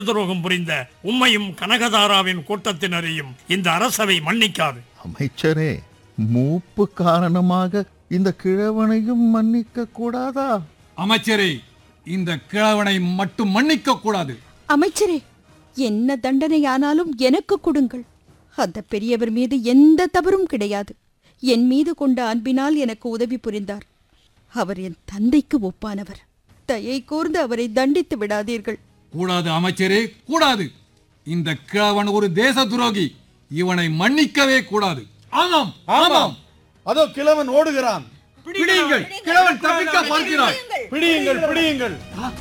துரோகம் புரிந்த உம்மையும் கனகதாராவின் கூட்டத்தினரையும் இந்த அரசவை மன்னிக்காது. அமைச்சரே, மூப்பு காரணமாக இந்த கிழவனையும் மன்னிக்க கூடாதா? அமைச்சரே, இந்த கிழவனை மட்டும் மன்னிக்க கூடாது. அமைச்சரே, என்ன தண்டனையானாலும் எனக்கு கொடுங்கள். அந்த பெரியவர் மீது எந்த தவறும் கிடையாது. என் மீது கொண்ட அன்பினால் எனக்கு உதவி புரிந்தார். அவர் என் தந்தைக்கு ஒப்பானவர். தயை கூர்ந்து அவரை தண்டித்து விடாதீர்கள். கூடாது அமைச்சரே, கூடாது. இந்த கிழவன் ஒரு தேச துரோகி. இவனை மன்னிக்கவே கூடாது. ஆமாம் ஆமாம், அதோ கிழவன் ஓடுகிறான். பிடியுங்கள், கிழவன் தப்பிக்க பார்க்கிறான். பிடியுங்கள் பிடியுங்கள்.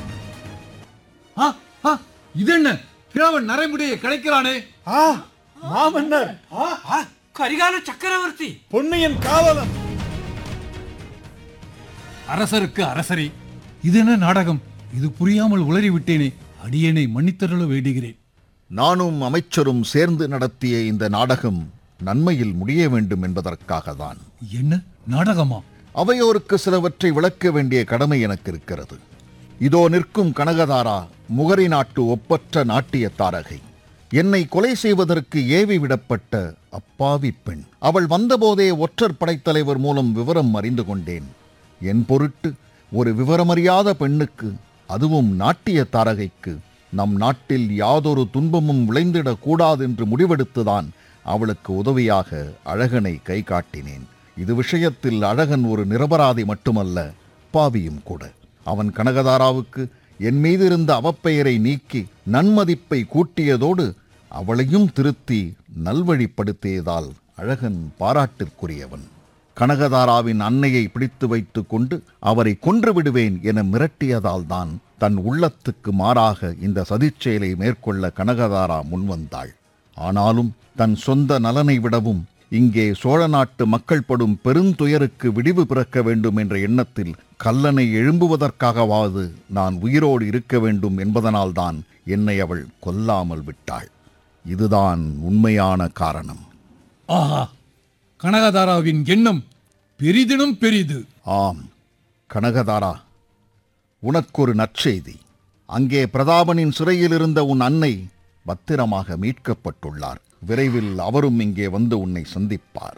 இது என்ன? கிழவன் நரைமுடியை கிடைக்கிறானே. மாமன்னர், கரிகால சக்கரவர்த்தி, பொன்னியின் காவலன். அரசருக்கு அரசரே, இது என்ன நாடகம்? இது புரியாமல் உளறி விட்டேனே. அடியேனை மன்னித்தருள வேண்டுகிறேன். நானும் அமைச்சரும் சேர்ந்து நடத்திய இந்த நாடகம் நன்மையில் முடிய வேண்டும் என்பதற்காகத்தான். என்ன நாடகமா? அவையோருக்கு சிலவற்றை விளக்க வேண்டிய கடமை எனக்கு இருக்கிறது. இதோ நிற்கும் கனகதாரா முகரி நாட்டு ஒப்பற்ற நாட்டிய தாரகை. என்னை கொலை செய்வதற்கு ஏவி விடப்பட்ட அப்பாவி பெண். அவள் வந்தபோதே ஒற்றர் படைத்தலைவர் மூலம் விவரம் அறிந்து கொண்டேன். என் பொருட்டு ஒரு விவரமறியாத பெண்ணுக்கு, அதுவும் நாட்டிய தாரகைக்கு, நம் நாட்டில் யாதொரு துன்பமும் விளைந்திடக் கூடாதென்று முடிவெடுத்துதான் அவளுக்கு உதவியாக அழகனை கை காட்டினேன். இது விஷயத்தில் அழகன் ஒரு நிரபராதி மட்டுமல்ல, பாவியும் கூட. அவன் கனகதாராவுக்கு என் மீது இருந்த அவப்பெயரை நீக்கி நன்மதிப்பை கூட்டியதோடு அவளையும் திருத்தி நல்வழிப்படுத்தியதால் அழகன் பாராட்டிற்குரியவன். கனகதாராவின் அன்னையை பிடித்து வைத்து கொண்டு அவரை கொன்று விடுவேன் என மிரட்டியதால் தான் தன் உள்ளத்துக்கு மாறாக இந்த சதிச்செயலை மேற்கொள்ள கனகதாரா முன்வந்தாள். ஆனாலும் தன் சொந்த நலனை விடவும் இங்கே சோழ நாட்டு மக்கள் படும் பெருந்துயருக்கு விடிவு பிறக்க வேண்டும் என்ற எண்ணத்தில் கல்லனை எழும்புவதற்காகவாவது நான் உயிரோடு இருக்க வேண்டும் என்பதனால்தான் என்னை அவள் கொல்லாமல் விட்டாள். இதுதான் உண்மையான காரணம். ஆஹா, கனகதாராவின் எண்ணம் பெரிதினும் பெரிது. ஆம் கனகதாரா, உனக்கொரு நற்செய்தி. அங்கே பிரதாபனின் சிறையில் இருந்த உன் அன்னை பத்திரமாக மீட்கப்பட்டுள்ளார். விரைவில் அவரும் இங்கே வந்து உன்னை சந்திப்பார்.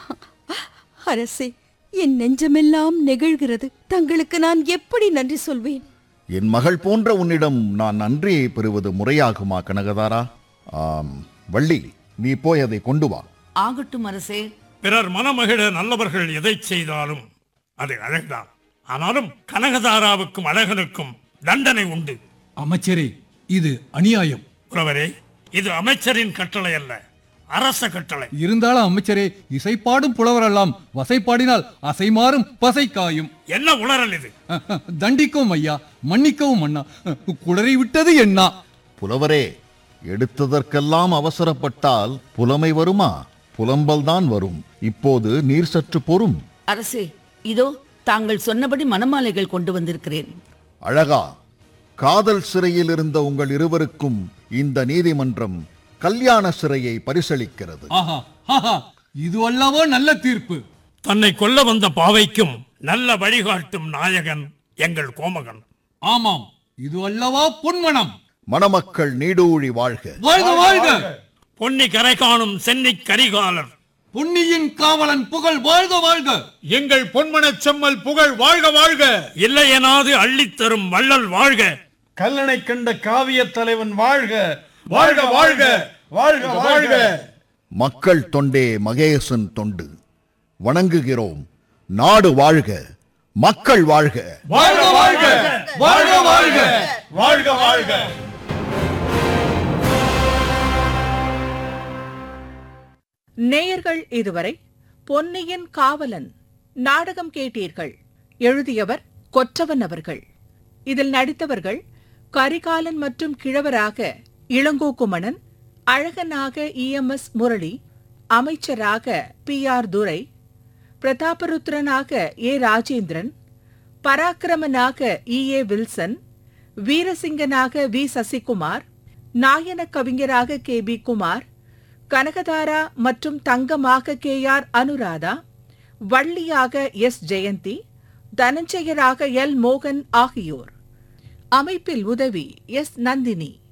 அரசே, என் நெஞ்சமெல்லாம் நெகிழ்கிறது. தங்களுக்கு நான் எப்படி நன்றி சொல்வேன்? என் மகள் போன்ற உன்னிடம் நான் நன்றியை பெறுவது முறையாகுமா கனகதாரா? வள்ளி, நீ போய் அதை கொண்டு வா. ஆகட்டும் அரசே. பிறர் மனமகிழ நல்லவர்கள் எதை செய்தாலும் அது அழகுதான். ஆனாலும் கனகதாராவுக்கும் அழகனுக்கும் தண்டனை உண்டு. அமைச்சரே, இது அநியாயம். புலவரே, இது அமைச்சரின் கட்டளை அல்ல, அரச கட்டளை. இருந்தாலும் அமைச்சரே, இசைப்பாடும் புலவரெல்லாம் வசைப்பாடினால் அசைமாறும் பசைக்காயும். என்ன உளறல் இது? தண்டிக்கவும் ஐயா, மன்னிக்கவும் அண்ணா. குளறி விட்டது என்ன? புலவரே, எடுத்ததற்கெல்லாம் அவசரப்பட்டால் புலமை வருமா? புலம்பல்தான் வரும். இப்போது நீர் சற்று பொறும். அரசே, இதோ தாங்கள் சொன்னபடி மணமாலைகள் கொண்டு வந்திருக்கிறேன். அழகா, காதல் சிறையில் இருந்த உங்கள் இருவருக்கும் இந்த நீதிமன்றம் கல்யாண சிறையை பரிசளிக்கிறது. ஆஹா, ஆஹா, இது அல்லவோ நல்ல தீர்ப்பு. தன்னை கொல்ல வந்த பாவைக்கும் நல்ல வழிகாட்டும் நாயகன் எங்கள் கோமகன். ஆமாம், இது அல்லவா பொன்மனம். மணமக்கள் நீடூழி வாழ்க. வாழ்க வாழ்க. பொன்னி கரை காணும் சென்னி கரிகாலர், பொன்னியின் காவலன் புகழ் வாழ்க வாழ்க. எங்கள் பொன்மனச் செம்மல் புகழ் வாழ்க வாழ்க. இல்லையெனாது அள்ளித்தரும் வள்ளல் வாழ்க. கல்லணை கண்ட காவிய தலைவன் வாழ்க வாழ்க வாழ்க வாழ்க வாழ்க. மக்கள் தொண்டே மகேசன் தொண்டு. வணங்குகிறோம். நாடு வாழ்க, மக்கள் வாழ்க. வாழ்க வாழ்க வாழ்க வாழ்க வாழ்க வாழ்க. நேயர்கள் இதுவரை பொன்னியின் காவலன் நாடகம் கேட்டீர்கள். எழுதியவர் கொற்றவன் அவர்கள். இதில் நடித்தவர்கள் கரிகாலன் மற்றும் கிழவராக இளங்கோகுமணன், அழகனாக EMS முரளி, அமைச்சராக PR Durai, பிரதாபருத்ரனாக A Rajendran, பராக்கிரமனாக EA Wilson, வீரசிங்கனாக V Sasikumar, நாயன கவிஞராக KB Kumar, Kanakadhara மற்றும் தங்கமாக KR Anuradha, வள்ளியாக S Jayanthi, தனஞ்சயராக L மோகன் ஆகியோர். அமைப்பில் உதவி S நந்தினி.